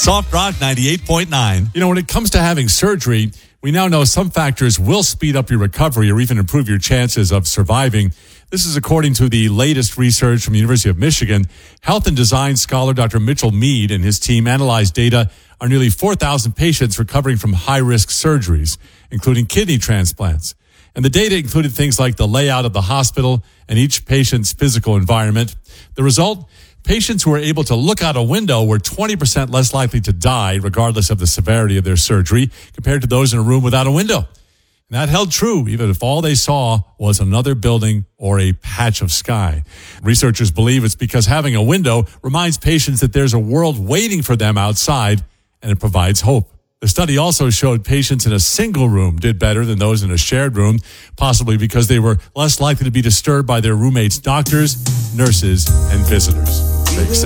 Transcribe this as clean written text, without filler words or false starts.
Soft Rock 98.9. You know, when it comes to having surgery, we now know some factors will speed up your recovery or even improve your chances of surviving. This is according to the latest research from the University of Michigan. Health and design scholar Dr. Mitchell Mead and his team analyzed data on nearly 4,000 patients recovering from high-risk surgeries, including kidney transplants. And the data included things like the layout of the hospital and each patient's physical environment. The result? Patients who were able to look out a window were 20% less likely to die, regardless of the severity of their surgery, compared to those in a room without a window. And that held true, even if all they saw was another building or a patch of sky. Researchers believe it's because having a window reminds patients that there's a world waiting for them outside, and it provides hope. The study also showed patients in a single room did better than those in a shared room, possibly because they were less likely to be disturbed by their roommates' doctors, nurses, and visitors. Makes sense.